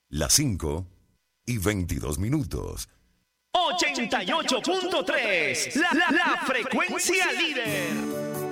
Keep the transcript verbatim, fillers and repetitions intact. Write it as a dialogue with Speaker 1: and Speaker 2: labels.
Speaker 1: Las cinco y veintidós minutos.
Speaker 2: ochenta y ocho punto tres, la, la, la frecuencia líder.